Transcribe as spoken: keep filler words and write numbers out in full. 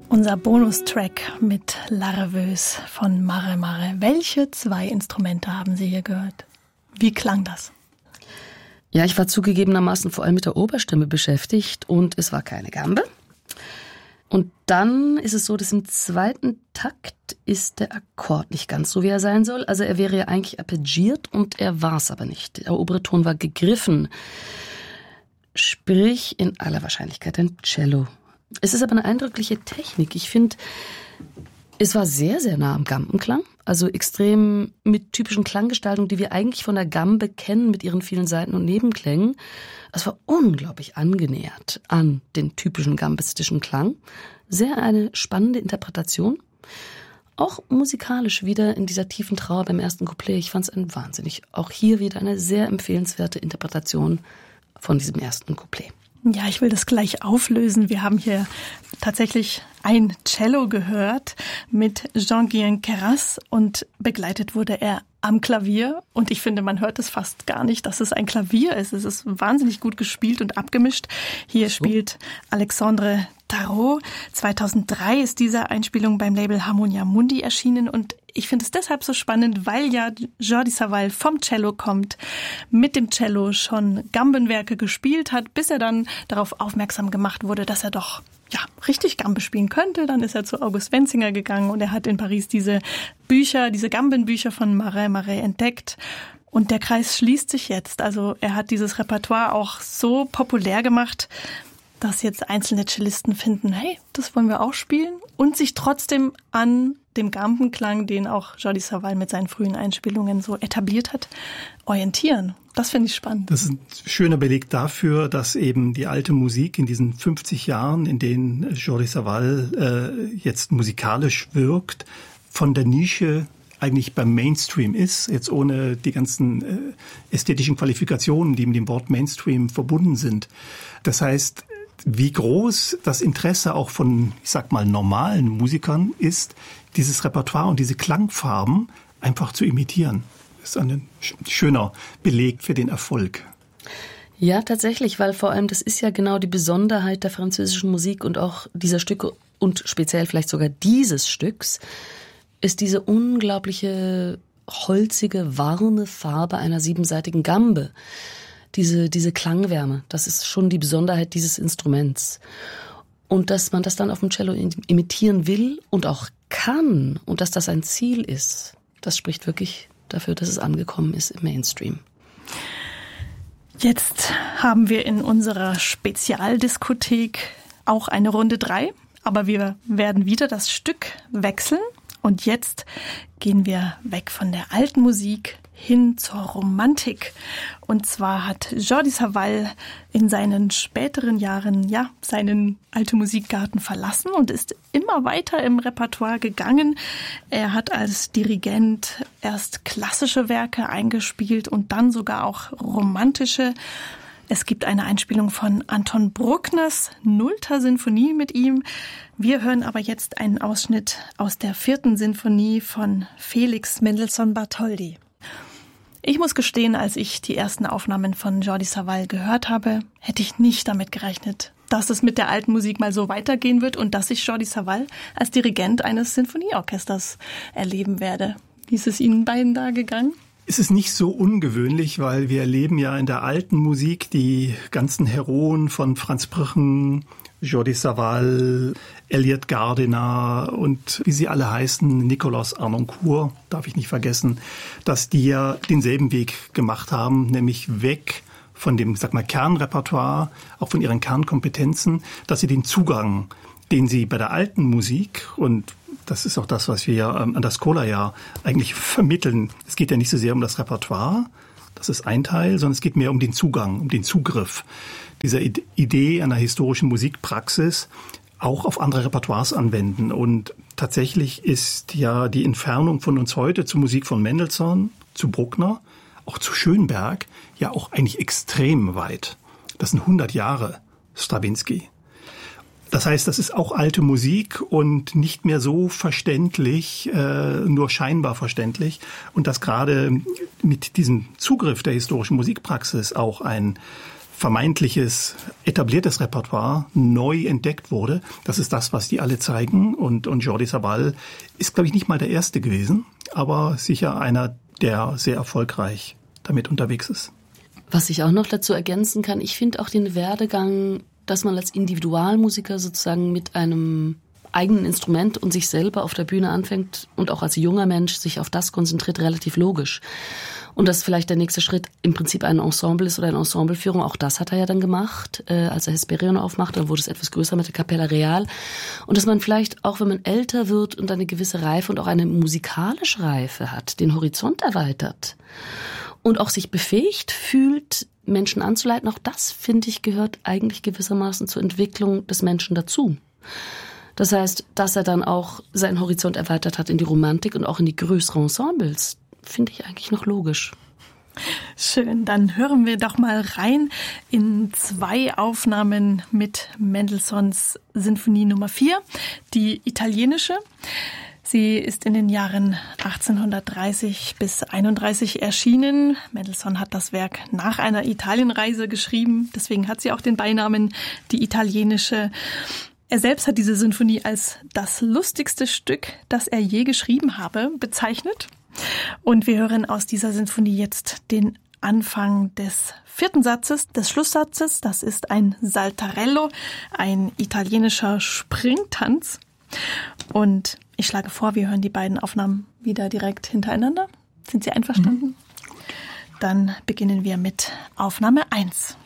Unser Bonustrack mit La Rêveuse von Mare Mare. Welche zwei Instrumente haben Sie hier gehört? Wie klang das? Ja, ich war zugegebenermaßen vor allem mit der Oberstimme beschäftigt und es war keine Gambe. Und dann ist es so, dass im zweiten Takt ist der Akkord nicht ganz so, wie er sein soll. Also er wäre ja eigentlich arpeggiert und er war es aber nicht. Der obere Ton war gegriffen. Sprich in aller Wahrscheinlichkeit ein Cello. Es ist aber eine eindrückliche Technik. Ich finde, es war sehr, sehr nah am Gambenklang. Also extrem mit typischen Klanggestaltungen, die wir eigentlich von der Gambe kennen, mit ihren vielen Seiten- und Nebenklängen. Es war unglaublich angenähert an den typischen gambistischen Klang. Sehr eine spannende Interpretation. Auch musikalisch wieder in dieser tiefen Trauer beim ersten Couplet. Ich fand es ein wahnsinnig, auch hier wieder eine sehr empfehlenswerte Interpretation von diesem ersten Couplet. Ja, ich will das gleich auflösen. Wir haben hier tatsächlich ein Cello gehört mit Jean-Guyen Queyras und begleitet wurde er am Klavier. Und ich finde, man hört es fast gar nicht, dass es ein Klavier ist. Es ist wahnsinnig gut gespielt und abgemischt. Hier spielt Alexandre Tarot. zweitausenddrei ist diese Einspielung beim Label Harmonia Mundi erschienen und ich finde es deshalb so spannend, weil ja Jordi Savall vom Cello kommt, mit dem Cello schon Gambenwerke gespielt hat, bis er dann darauf aufmerksam gemacht wurde, dass er doch ja richtig Gambe spielen könnte. Dann ist er zu August Wenzinger gegangen und er hat in Paris diese Bücher, diese Gambenbücher von Mare Mare entdeckt. Und der Kreis schließt sich jetzt. Also er hat dieses Repertoire auch so populär gemacht, dass jetzt einzelne Cellisten finden, hey, das wollen wir auch spielen und sich trotzdem an dem Gambenklang, den auch Jordi Savall mit seinen frühen Einspielungen so etabliert hat, orientieren. Das finde ich spannend. Das ist ein schöner Beleg dafür, dass eben die alte Musik in diesen fünfzig Jahren, in denen Jordi Savall äh, jetzt musikalisch wirkt, von der Nische eigentlich beim Mainstream ist, jetzt ohne die ganzen äh, ästhetischen Qualifikationen, die mit dem Wort Mainstream verbunden sind. Das heißt, wie groß das Interesse auch von, ich sag mal, normalen Musikern ist, dieses Repertoire und diese Klangfarben einfach zu imitieren. Das ist ein schöner Beleg für den Erfolg. Ja, tatsächlich, weil vor allem das ist ja genau die Besonderheit der französischen Musik und auch dieser Stücke und speziell vielleicht sogar dieses Stücks, ist diese unglaubliche holzige, warme Farbe einer siebenseitigen Gambe. Diese, diese Klangwärme, das ist schon die Besonderheit dieses Instruments. Und dass man das dann auf dem Cello imitieren will und auch kann und dass das ein Ziel ist, das spricht wirklich dafür, dass es angekommen ist im Mainstream. Jetzt haben wir in unserer Spezialdiskothek auch eine Runde drei, aber wir werden wieder das Stück wechseln. Und jetzt gehen wir weg von der alten Musik hin zur Romantik. Und zwar hat Jordi Savall in seinen späteren Jahren ja seinen alte Musikgarten verlassen und ist immer weiter im Repertoire gegangen. Er hat als Dirigent erst klassische Werke eingespielt und dann sogar auch romantische. Es gibt eine Einspielung von Anton Bruckners Nullter Sinfonie mit ihm. Wir hören aber jetzt einen Ausschnitt aus der vierten Sinfonie von Felix Mendelssohn Bartholdy. Ich muss gestehen, als ich die ersten Aufnahmen von Jordi Savall gehört habe, hätte ich nicht damit gerechnet, dass es mit der alten Musik mal so weitergehen wird und dass ich Jordi Savall als Dirigent eines Sinfonieorchesters erleben werde. Wie ist es Ihnen beiden da gegangen? Es ist nicht so ungewöhnlich, weil wir erleben ja in der alten Musik die ganzen Heroen von Franz Brüchen, Jordi Savall, Elliot Gardiner und wie sie alle heißen, Nicolas Harnoncourt, darf ich nicht vergessen, dass die ja denselben Weg gemacht haben, nämlich weg von dem, sag mal, Kernrepertoire, auch von ihren Kernkompetenzen, dass sie den Zugang, den sie bei der alten Musik, und das ist auch das, was wir ja an der Schola ja eigentlich vermitteln. Es geht ja nicht so sehr um das Repertoire, das ist ein Teil, sondern es geht mehr um den Zugang, um den Zugriff dieser Idee einer historischen Musikpraxis auch auf andere Repertoires anwenden. Und tatsächlich ist ja die Entfernung von uns heute zur Musik von Mendelssohn, zu Bruckner, auch zu Schönberg, ja auch eigentlich extrem weit. Das sind hundert Jahre Strawinsky. Das heißt, das ist auch alte Musik und nicht mehr so verständlich, äh, nur scheinbar verständlich. Und dass gerade mit diesem Zugriff der historischen Musikpraxis auch ein vermeintliches etabliertes Repertoire neu entdeckt wurde. Das ist das, was die alle zeigen. Und, und Jordi Savall ist, glaube ich, nicht mal der Erste gewesen, aber sicher einer, der sehr erfolgreich damit unterwegs ist. Was ich auch noch dazu ergänzen kann, ich finde auch den Werdegang, dass man als Individualmusiker sozusagen mit einem eigenen Instrument und sich selber auf der Bühne anfängt und auch als junger Mensch sich auf das konzentriert, relativ logisch. Und dass vielleicht der nächste Schritt im Prinzip ein Ensemble ist oder eine Ensembleführung, auch das hat er ja dann gemacht, äh, als er Hesperion aufmachte, dann wurde es etwas größer mit der Capella Real. Und dass man vielleicht auch, wenn man älter wird und eine gewisse Reife und auch eine musikalische Reife hat, den Horizont erweitert und auch sich befähigt fühlt, Menschen anzuleiten, auch das, finde ich, gehört eigentlich gewissermaßen zur Entwicklung des Menschen dazu. Das heißt, dass er dann auch seinen Horizont erweitert hat in die Romantik und auch in die größeren Ensembles, finde ich eigentlich noch logisch. Schön, dann hören wir doch mal rein in zwei Aufnahmen mit Mendelssohns Sinfonie Nummer vier, die italienische. Sie ist in den Jahren achtzehnhundertdreißig bis einunddreißig erschienen. Mendelssohn hat das Werk nach einer Italienreise geschrieben, deswegen hat sie auch den Beinamen die italienische. Er selbst hat diese Sinfonie als das lustigste Stück, das er je geschrieben habe, bezeichnet. Und wir hören aus dieser Sinfonie jetzt den Anfang des vierten Satzes, des Schlusssatzes. Das ist ein Saltarello, ein italienischer Springtanz. Und ich schlage vor, wir hören die beiden Aufnahmen wieder direkt hintereinander. Sind Sie einverstanden? Mhm. Dann beginnen wir mit Aufnahme eins.